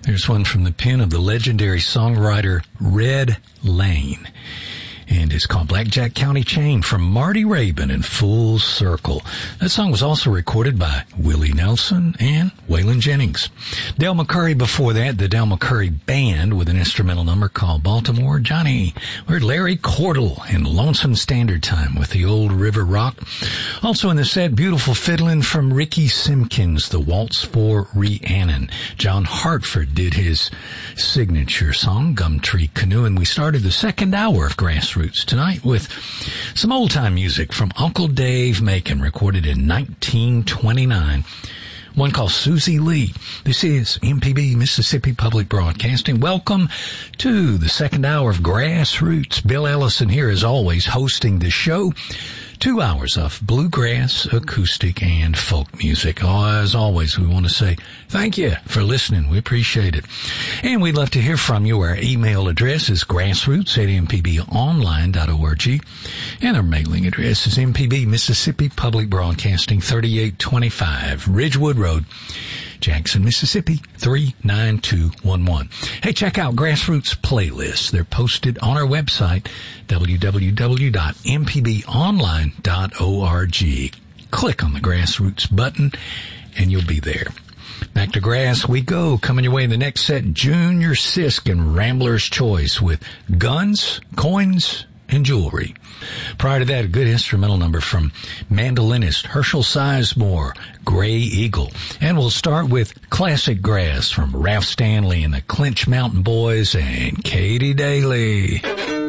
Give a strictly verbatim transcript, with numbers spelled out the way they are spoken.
There's one from the pen of the legendary songwriter Red Lane. And it's called Blackjack County Chain from Marty Rabin and Full Circle. That song was also recorded by Willie Nelson and Waylon Jennings. Del McCurry before that, the Del McCurry Band with an instrumental number called Baltimore Johnny. We heard Larry Cordell and Lonesome Standard Time with the Old River Rock. Also in the set, beautiful fiddling from Ricky Simpkins, the Waltz for Rhiannon. John Hartford did his signature song, Gumtree Canoe, and we started the second hour of Grassroots tonight with some old-time music from Uncle Dave Macon, recorded in nineteen twenty-nine. One called Susie Lee. This is M P B Mississippi Public Broadcasting. Welcome to the second hour of Grassroots. Bill Ellison here, as always, hosting the show. Two hours of bluegrass, acoustic, and folk music. Oh, as always, we want to say thank you for listening. We appreciate it. And we'd love to hear from you. Our email address is grassroots at m p b online dot org. And our mailing address is M P B Mississippi Public Broadcasting, thirty-eight twenty-five Ridgewood Road, Jackson, Mississippi, three nine two one one. Hey, check out Grassroots playlists. They're posted on our website, w w w dot m p b online dot org. Click on the Grassroots button, and you'll be there. Back to grass we go. Coming your way in the next set, Junior Sisk and Rambler's Choice with Guns, Coins, and Jewelry. Prior to that, a good instrumental number from mandolinist Herschel Sizemore, Gray Eagle. And we'll start with classic grass from Ralph Stanley and the Clinch Mountain Boys and Katie Daly.